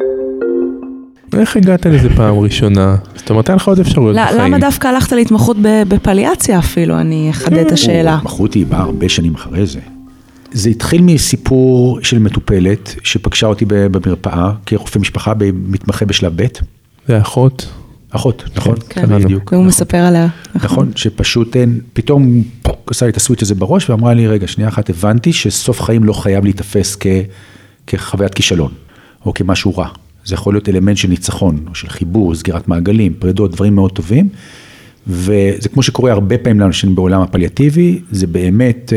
S11: איך הגעת לזה פעם ראשונה? זאת אומרת, אין לך עוד אפשרויות בחיים.
S9: למה דווקא הלכת להתמחות בפליאציה אפילו? אני אחדד את השאלה.
S10: התמחות היא באה הרבה שנים אחרי זה. זה התחיל מסיפור של מטופלת שפגשה אותי במרפאה, כרופא משפחה מתמחה בשלב ב'.
S11: זה אחות?
S10: אחות, נכון.
S9: כן, בדיוק. והוא מספר עליה.
S10: נכון, שפשוט פתאום עושה לי את הסוויץ' הזה בראש, ואמרה לי, רגע, שנייה אחת, הבנתי שסוף חיים לא חייב להתאפס כחוויית כישלון, או כמשהו רע. זה יכול להיות אלמנט של ניצחון, או של חיבור, סגירת מעגלים, פרדות, דברים מאוד טובים, וזה כמו שקורה הרבה פעמים לאנשים בעולם הפליאטיבי, זה באמת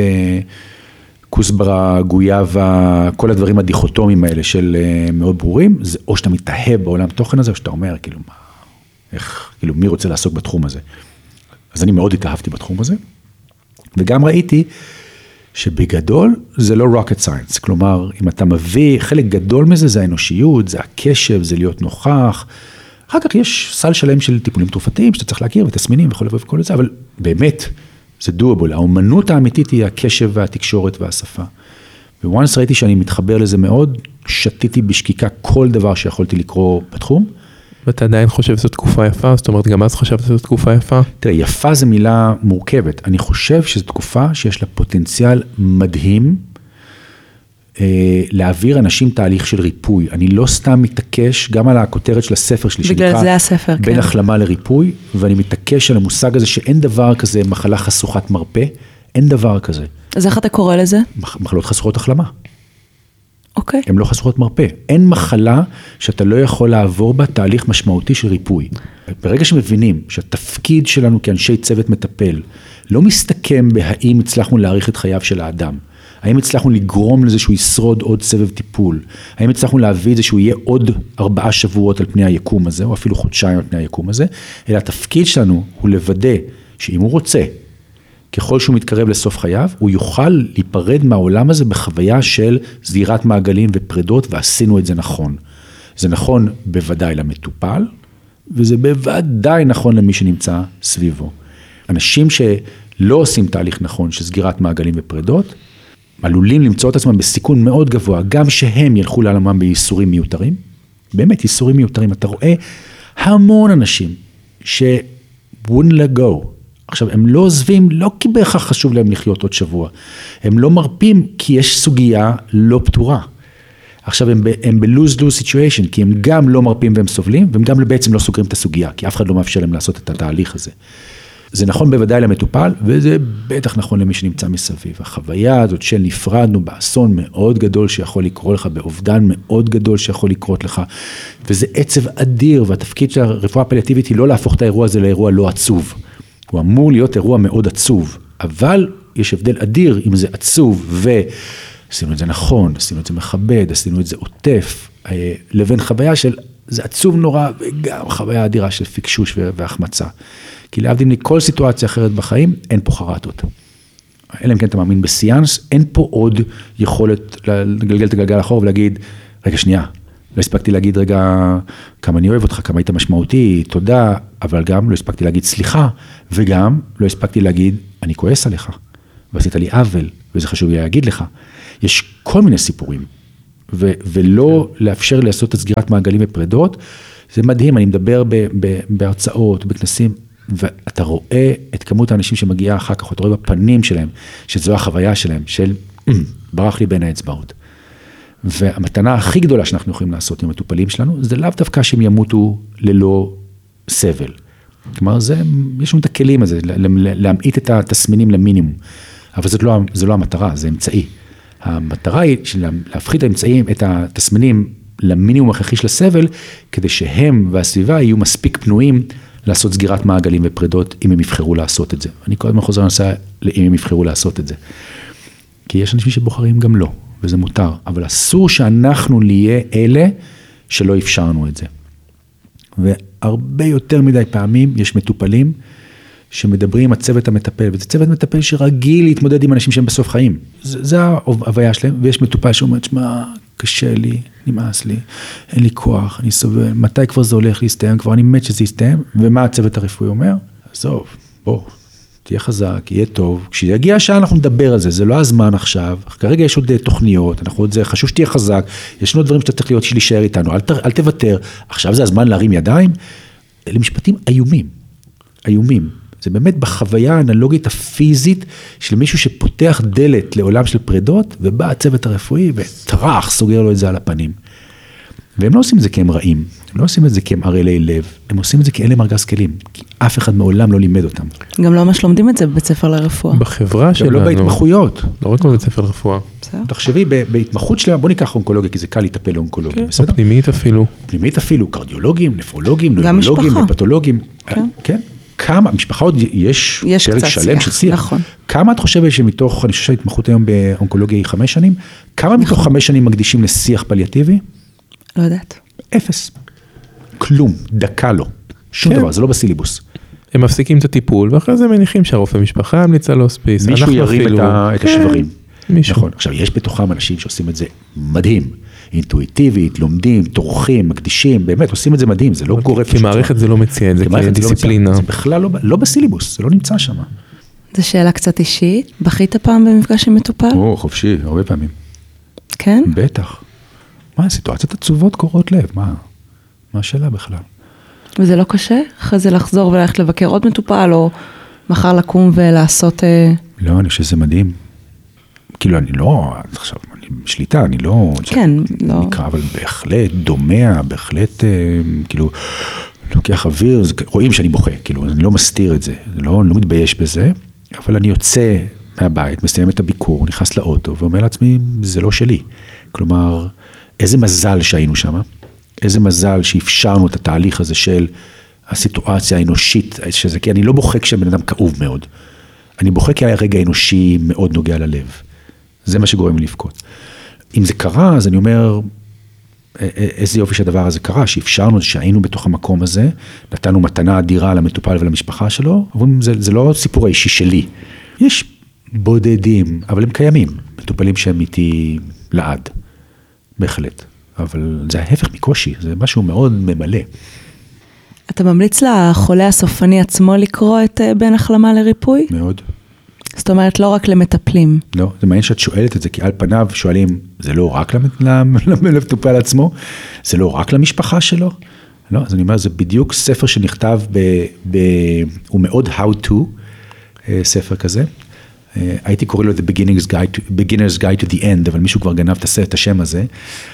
S10: כוסברה, גויאבה, כל הדברים הדיכוטומיים האלה של מאוד ברורים, זה או שאתה מתאהב בעולם תוכן הזה, או שאתה אומר, כאילו, מה, איך, כאילו, מי רוצה לעסוק בתחום הזה? אז אני מאוד התאהבתי בתחום הזה, וגם ראיתי שבגדול זה לא rocket science, כלומר, אם אתה מביא, חלק גדול מזה זה האנושיות, זה הקשב, זה להיות נוכח, אחר כך יש סל שלם של טיפולים תרופתיים, שאתה צריך להכיר ותסמינים וכל וכל זה, אבל באמת, זה doable, האומנות האמיתית היא הקשב והתקשורת והשפה. וואנס ראיתי שאני מתחבר לזה מאוד, שתיתי בשקיקה כל דבר שיכולתי לקרוא בתחום.
S11: ואתה עדיין חושב שזו תקופה יפה? זאת אומרת, גם אז חשבת שזו תקופה יפה?
S10: תראה, יפה זו מילה מורכבת. אני חושב שזו תקופה שיש לה פוטנציאל מדהים, אה, להעביר אנשים תהליך של ריפוי. אני לא סתם מתעקש, גם על הכותרת של הספר שלי,
S9: בגלל זה הספר,
S10: בין
S9: כן.
S10: החלמה לריפוי, ואני מתעקש על המושג הזה שאין דבר כזה מחלה חשוכת מרפא, אין דבר כזה.
S9: אז איך אתה קורא לזה?
S10: מחלות חשוכות החלמה.
S9: אוקיי.
S10: הן לא חשוכות מרפא. אין מחלה שאתה לא יכול לעבור בה תהליך משמעותי של ריפוי. ברגע שמבינים שהתפקיד שלנו כאנשי צוות מטפל, לא מסתכם בהאם הצלחנו להאריך את חייו של האדם. האם הצלחנו לגרום לזה שהוא ישרוד עוד סבב טיפול? האם הצלחנו להביא את זה שהוא יהיה עוד ארבעה שבועות על פני היקום הזה, או אפילו חודשיים על פני היקום הזה? אלא התפקיד שלנו הוא לוודא שאם הוא רוצה, ככל שהוא מתקרב לסוף חייו, הוא יוכל להיפרד מהעולם הזה בחוויה של סגירת מעגלים ופרדות, ועשינו את זה נכון. זה נכון בוודאי למטופל, וזה בוודאי נכון למי שנמצא סביבו. אנשים שלא עושים תהליך נכון של סגירת מעגלים ופרדות, עלולים למצוא את עצמם בסיכון מאוד גבוה, גם שהם ילכו לעלמם בייסורים מיותרים, באמת ייסורים מיותרים, אתה רואה המון אנשים ש- wouldn't let go, עכשיו הם לא עוזבים, לא כי בהכרח חשוב להם לחיות עוד שבוע, הם לא מרפים כי יש סוגיה לא פתורה, עכשיו הם, הם ב-lose-lose situation, כי הם גם לא מרפים והם סובלים, והם גם בעצם לא סוגרים את הסוגיה, כי אף אחד לא מאפשר להם לעשות את התהליך הזה. זה נכון בוודאי למטופל, וזה בטח נכון למי שנמצא מסביב. החוויה הזאת של נפרדנו באסון מאוד גדול שיכול לקרות לך, באובדן מאוד גדול שיכול לקרות לך, וזה עצב אדיר, והתפקיד של הרפואה הפליאטיבית היא לא להפוך את האירוע הזה לאירוע לא עצוב. הוא אמור להיות אירוע מאוד עצוב, אבל יש הבדל אדיר אם זה עצוב, ועשינו את זה נכון, עשינו את זה מכבד, עשינו את זה עוטף, לבין חוויה של זה עצוב נורא, וגם חוויה אדירה של פיקשוש והחמצה. כי להבדיל מכל סיטואציה אחרת בחיים, אין פה חרטות. אלא אם כן אתה מאמין בסיאנס, אין פה עוד יכולת לגלגל את הגלגל אחור ולהגיד, רגע שנייה, לא הספקתי להגיד רגע כמה אני אוהב אותך, כמה היית משמעותי, תודה, אבל גם לא הספקתי להגיד סליחה, וגם לא הספקתי להגיד, אני כועס עליך, ועשית לי עוול, וזה חשוב לי להגיד לך. יש כל מיני סיפורים, ו- ולא לאפשר לעשות את סגירת מעגלים ופרדות, זה מדהים, אני מדבר ב- ב- בהרצאות, בכנסים, ואתה רואה את כמות האנשים שמגיעה אחר כך, אתה רואה בפנים שלהם, שזו החוויה שלהם, של ברח לי בין האצבעות. והמתנה הכי גדולה שאנחנו יכולים לעשות עם המטופלים שלנו, זה לאו דווקא שהם ימותו ללא סבל. כלומר, זה, יש לנו את הכלים הזה, להמעיט את התסמינים למינימום, אבל זאת לא, זה לא המטרה, זה אמצעי. המטרה היא של להפחית האמצעים, את התסמינים למינימום הכרחי של הסבל, כדי שהם והסביבה יהיו מספיק פנויים לעשות סגירת מעגלים ופרדות, אם הם יבחרו לעשות את זה. אני קודם חוזר לנסה, אם הם יבחרו לעשות את זה. כי יש אנשים שבוחרים גם לא, וזה מותר, אבל אסור שאנחנו נהיה אלה שלא אפשרנו את זה. והרבה יותר מדי פעמים יש מטופלים שמדברים עם הצוות המטפל, וזה צוות מטפל שרגיל להתמודד עם אנשים שהם בסוף חיים. זה, זה ההוויה שלהם, ויש מטופל שאומר, שמה, קשה לי, נמאס לי, אין לי כוח, אני סובל, מתי כבר זה הולך להסתיים, כבר אני מת שזה יסתיים, ומה הצוות הרפואי אומר? עזוב, בוא, תהיה חזק, יהיה טוב, כשיגיע השעה אנחנו נדבר על זה, זה לא הזמן עכשיו, כרגע יש עוד תוכניות, אנחנו עוד זה, חשוב שתהיה חזק, יש עוד דברים שאתה צריך להיות להישאר איתנו, אל, אל תוותר, עכשיו זה הזמן להרים ידיים, אלה משפטים איומים, איומים, זה באמת בחוויה האנלוגית הפיזית של מישהו שפותח דלת לעולם של פרדות, ובא הצוות הרפואי וטרח, סוגר לו את זה על הפנים. והם לא עושים את זה כי הם רעים, הם לא עושים את זה כי הם ערלי לב, הם עושים את זה כי אין להם ארגז כלים, כי אף אחד מעולם לא לימד אותם.
S9: גם לא ממש לומדים את זה בבית ספר לרפואה.
S11: בחברה שלנו.
S10: גם לא בהתמחויות.
S11: לא רק בבית ספר לרפואה.
S10: תחשבי, בהתמחות שלהם, בוא ניקח אונקולוגיה, כי זה קל לטפל לאונקולוגיה, בסדר?
S11: פנימית אפילו.
S10: פנימית אפילו, קרדיולוגים, נפרולוגים, נוירולוגים, הפתולוגים. כן. כמה, משפחה עוד יש פרק שלם של שיח.
S9: נכון.
S10: כמה את חושבת שמתוך, אני חושב שההתמחות היום באונקולוגיה היא חמש שנים, כמה מתוך חמש שנים מקדישים לשיח פליאטיבי?
S9: לא יודעת.
S10: אפס. כלום, דקה לא. שום דבר, זה לא בסילבוס.
S11: הם מפסיקים את הטיפול, ואחרי זה מניחים שהרופא משפחה המליצה להוספיס.
S10: מישהו ירים את השברים. נכון, עכשיו יש בתוכם אנשים שעושים את זה מדהים. אינטואיטיבית, לומדים, תורכים, מקדישים, באמת עושים את זה מדהים, זה לא גורף.
S11: כי מערכת זה לא מציין, זה כדיסציפלינה.
S10: זה בכלל לא בסילבוס, זה לא נמצא שם.
S9: זו שאלה קצת אישית, בכית פעם במפגש עם מטופל?
S10: או, חופשי, הרבה פעמים.
S9: כן?
S10: בטח. מה, סיטואציות עצובות קורות לב, מה? מה השאלה בכלל?
S9: וזה לא קשה? אחרי זה לחזור וללכת לבקר עוד מטופל, או מחר לקום ולעשות...
S10: לא, אני חושב שזה מדהים. כאילו, אני לא, עכשיו, אני שליטה, אני לא...
S9: כן, לא...
S10: נקרא, אבל בהחלט דומע, בהחלט, כאילו, לוקח אוויר, רואים שאני בוכה, כאילו, אני לא מסתיר את זה, לא, אני לא מתבייש בזה, אבל אני יוצא מהבית, מסיים את הביקור, נכנס לאוטו, ואומר לעצמי, זה לא שלי. כלומר, איזה מזל שהיינו שם, איזה מזל שאפשרנו את התהליך הזה של הסיטואציה האנושית, שזה, כי אני לא בוכה כשבן אדם כאוב מאוד, אני בוכה כי היה רגע אנושי מאוד נוגע ללב. זה מה שגורם לי לבכות. אם זה קרה, אז אני אומר, איזה יופי שהדבר הזה קרה, שאפשרנו, שהיינו בתוך המקום הזה, נתנו מתנה אדירה למטופל ולמשפחה שלו, אבל זה, זה לא סיפור האישי שלי. יש בודדים, אבל הם קיימים, מטופלים שהם איתי לעד, בהחלט. אבל זה ההפך מקושי, זה משהו מאוד ממלא.
S9: אתה ממליץ לחולה הסופני עצמו לקרוא את בין החלמה לריפוי?
S10: מאוד.
S9: זאת אומרת, לא רק למטפלים.
S10: לא, זה מעניין שאת שואלת את זה, כי על פניו שואלים, זה לא רק למטופל עצמו, זה לא רק למשפחה שלו. לא, אז אני אומר, זה בדיוק ספר שנכתב, ב, ב, הוא מאוד how to, ספר כזה. הייתי קורא לו The Beginner's Guide, Beginner's Guide to the End, אבל מישהו כבר גנב את השם הזה.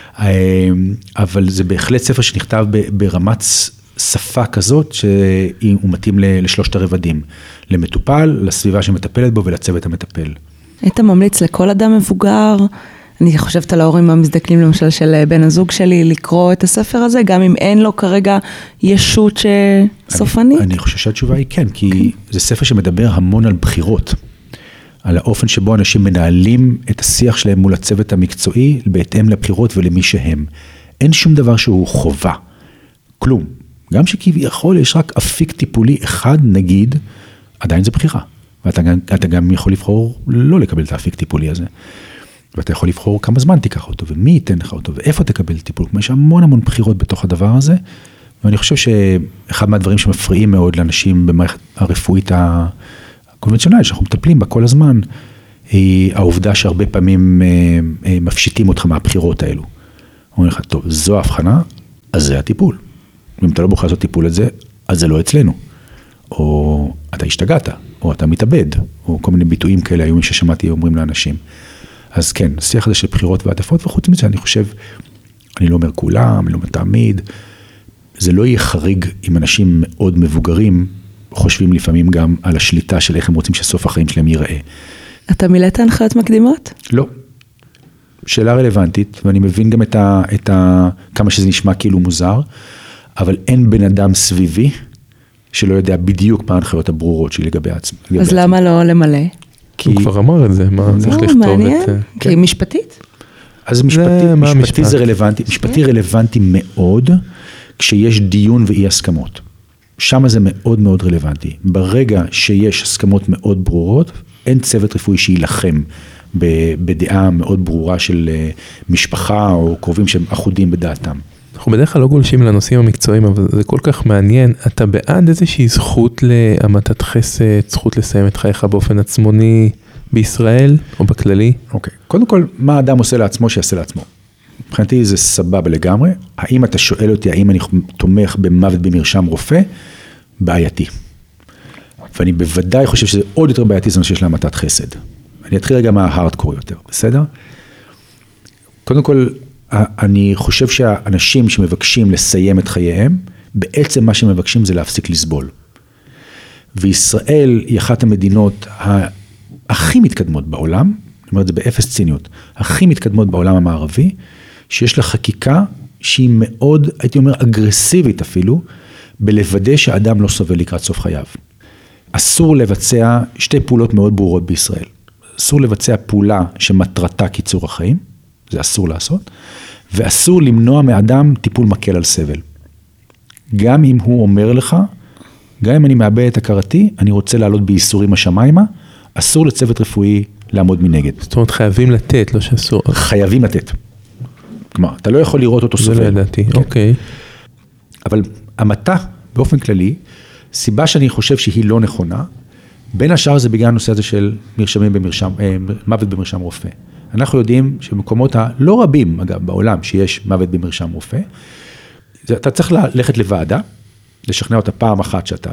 S10: אבל זה בהחלט ספר שנכתב ברמת שפה כזאת, שהוא מתאים לשלושת הרבדים. למטופל, לסביבה שמטפלת בו ולצוות המטפל.
S9: היית ממליץ לכל אדם מבוגר, אני חושבת על ההורים המזדקנים למשל של בן הזוג שלי, לקרוא את הספר הזה, גם אם אין לו כרגע ישות סופנית?
S10: אני, אני חושב שהתשובה היא כן, כי okay. זה ספר שמדבר המון על בחירות, על האופן שבו אנשים מנהלים את השיח שלהם מול הצוות המקצועי, בהתאם לבחירות ולמי שהם. אין שום דבר שהוא חובה, כלום. גם שכביכול יש רק אפיק טיפולי אחד, נגיד, עדיין זה בחירה. ואתה גם, אתה גם יכול לבחור לא לקבל את האפיק טיפולי הזה. ואתה יכול לבחור כמה זמן תיקח אותו, ומי ייתן לך אותו, ואיפה תקבל טיפול. יש המון המון בחירות בתוך הדבר הזה, ואני חושב שאחד מהדברים שמפריעים מאוד לאנשים במערכת הרפואית הקונבנציונלית, שאנחנו מטפלים בה כל הזמן, היא העובדה שהרבה פעמים מפשיטים אותך מהבחירות האלו. אומרים לך, טוב, זו ההבחנה, אז זה הטיפול. אם אתה לא בוחר לעשות טיפול את זה, אז זה לא אצלנו. או אתה השתגעת, או אתה מתאבד, או כל מיני ביטויים כאלה, היו מי ששמעתי אומרים לאנשים. אז כן, השיח הזה של בחירות ועדפות, וחוץ מזה אני חושב, אני לא אומר כולם, אני לא אומר תמיד, זה לא יהיה חריג אם אנשים מאוד מבוגרים, חושבים לפעמים גם על השליטה של איך הם רוצים שסוף החיים שלהם ייראה.
S9: אתה מילאת הנחיות מקדימות?
S10: לא. שאלה רלוונטית, ואני מבין גם את ה, את ה, כמה שזה נשמע כאילו מוזר, אבל אין בן אדם סביבי, שלא יודע בדיוק מה ההנחיות הברורות שלי לגבי עצמי.
S9: אז למה לא למלא?
S11: הוא כבר אמר את זה, מה צריך לכתוב את זה?
S9: כי משפטית?
S10: אז משפטי זה רלוונטי, משפטי רלוונטי מאוד, כשיש דיון ואי הסכמות. שם זה מאוד מאוד רלוונטי. ברגע שיש הסכמות מאוד ברורות, אין צוות רפואי שילחם בדעה מאוד ברורה של משפחה או קרובים שהם אחודים בדעתם.
S11: אנחנו בדרך כלל לא גולשים לנושאים המקצועיים, אבל זה כל כך מעניין. אתה בעד איזושהי זכות להמתת חסד, זכות לסיים את חייך באופן עצמוני בישראל או בכללי?
S10: אוקיי. קודם כל, מה האדם עושה לעצמו שיעשה לעצמו? מבחינתי זה סבבה לגמרי. האם אתה שואל אותי, האם אני תומך במוות במרשם רופא? בעייתי. ואני בוודאי חושב שזה עוד יותר בעייתי, זה נושא של המתת חסד. אני אתחיל רגע מההארדקור יותר, בסדר? קודם כל, אני חושב שהאנשים שמבקשים לסיים את חייהם, בעצם מה שמבקשים זה להפסיק לסבול. וישראל היא אחת המדינות הכי מתקדמות בעולם, אני אומר את זה באפס ציניות, הכי מתקדמות בעולם המערבי, שיש לה חקיקה שהיא מאוד, הייתי אומר, אגרסיבית אפילו, בלוודא שהאדם לא סובל לקראת סוף חייו. אסור לבצע שתי פעולות מאוד ברורות בישראל. אסור לבצע פעולה שמטרתה קיצור החיים, זה אסור לעשות, ואסור למנוע מאדם טיפול מקל על סבל. גם אם הוא אומר לך, גם אם אני מאבד את הכרתי, אני רוצה לעלות בייסורים השמיימה, אסור לצוות רפואי לעמוד מנגד.
S11: זאת אומרת, חייבים לתת, לא שאסור.
S10: חייבים לתת. כלומר, אתה לא יכול לראות אותו סובל.
S11: זה לא ידעתי, אוקיי.
S10: אבל המתה, באופן כללי, סיבה שאני חושב שהיא לא נכונה, בין השאר זה בגלל הנושא הזה של מרשמים במרשם, מוות במרשם רופא. אנחנו יודעים שבמקומות הלא רבים, אגב, בעולם, שיש מוות במרשם רופא, אתה צריך ללכת לוועדה, לשכנע אותה פעם אחת שאתה,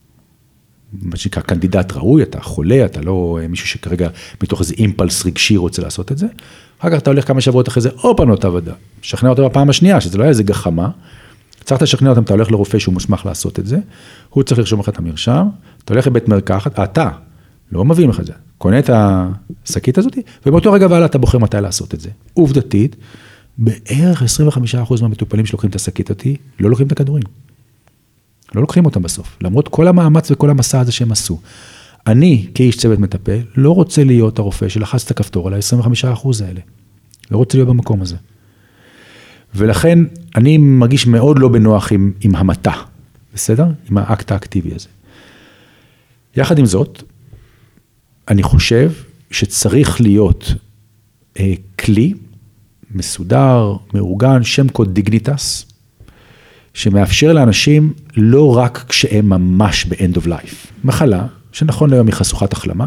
S10: מה שנקרא, קנדידט ראוי, אתה חולה, אתה לא מישהו שכרגע מתוך איזה אימפלס רגשי רוצה לעשות את זה, אחר כך אתה הולך כמה שבועות אחרי זה, או פנו אותה ועדה, שכנע אותה בפעם השנייה, שזה לא היה איזה גחמה, צריך לשכנע אותם, אתה הולך לרופא שהוא מוסמך לעשות את זה, הוא צריך לרשום לך את המרשם, אתה הולך לבית מרקחת, אתה, לא מבין לך את זה, קונה את השקית הזאת, ובאותו רגע ועלה אתה בוחר מתי לעשות את זה. עובדתית, בערך עשרים וחמישה אחוז מהמטופלים שלוקחים את השקית אותי, לא לוקחים את הכדורים. לא לוקחים אותם בסוף, למרות כל המאמץ וכל המסע הזה שהם עשו. אני, כאיש צוות מטפל, לא רוצה להיות הרופא שלחץ את הכפתור על ה-עשרים וחמישה אחוז האלה. לא רוצה להיות במקום הזה. ולכן אני מרגיש מאוד לא בנוח עם, עם המתה, בסדר? עם האקט האקטיבי הזה. יחד עם זאת, אני חושב שצריך להיות אה, כלי מסודר, מאורגן, שם קוד דיגניטס, שמאפשר לאנשים לא רק כשהם ממש ב-end of life. מחלה, שנכון להיום היא חשוכת החלמה,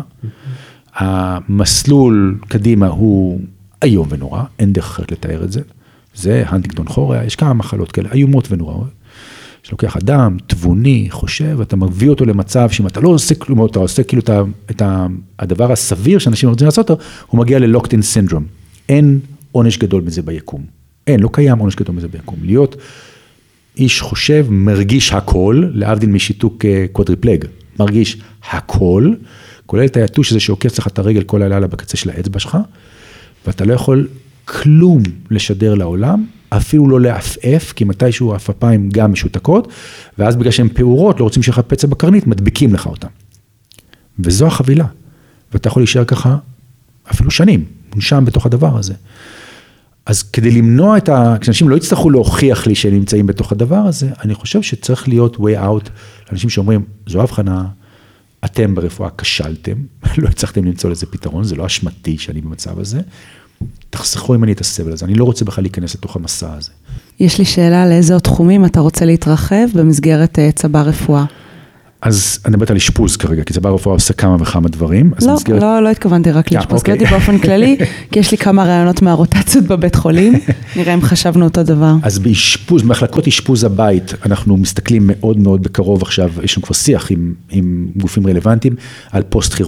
S10: המסלול קדימה הוא איום ונורא, אין דרך אחרת לתאר את זה, זה הנטינגטון חוריה, יש כמה מחלות כאלה, איומות ונוראות, שלוקח אדם, תבוני, חושב, אתה מביא אותו למצב שאם אתה לא עושה כלום, אתה עושה כאילו את, את הדבר הסביר שאנשים רוצים לעשות אותו, הוא מגיע ל-locked-in syndrome. אין עונש גדול מזה ביקום. אין, לא קיים עונש גדול מזה ביקום. להיות איש חושב, מרגיש הכל, להבדיל משיתוק קוודריפלג, מרגיש הכל, כולל את היתוש הזה שעוקץ לך את הרגל כל הלילה בקצה של האצבע שלך, ואתה לא יכול כלום לשדר לעולם, אפילו לא להפעף, כי מתישהו הפפיים גם משותקות, ואז בגלל שהן פעורות, לא רוצים שיהיה לך פצע בקרנית, מדביקים לך אותם. וזו החבילה. ואתה יכול להישאר ככה אפילו שנים, מונשם בתוך הדבר הזה. אז כדי למנוע את ה... כשאנשים לא יצטרכו להוכיח לי שהם נמצאים בתוך הדבר הזה, אני חושב שצריך להיות way out, לאנשים שאומרים, זו הבחנה, אתם ברפואה כשלתם, לא הצלחתם למצוא לזה פתרון, זה לא אשמתי שאני במצב הזה, תחסכו אם אני את הסבל הזה, אני לא רוצה בכלל להיכנס לתוך המסע הזה.
S9: יש לי שאלה, לאיזה עוד תחומים אתה רוצה להתרחב במסגרת צבא רפואה?
S10: אז אני מדברת על אשפוז כרגע, כי צבא רפואה עושה כמה וכמה דברים.
S9: לא, במסגרת... לא, לא התכוונתי רק לאשפוז, כי הייתי באופן כללי, כי יש לי כמה רעיונות מהרוטציות בבית חולים, נראה אם חשבנו אותו דבר.
S10: אז באשפוז, במחלקות אשפוז הבית, אנחנו מסתכלים מאוד מאוד בקרוב עכשיו, יש לנו כבר שיח עם, עם גופים רלוונטיים, על פוסט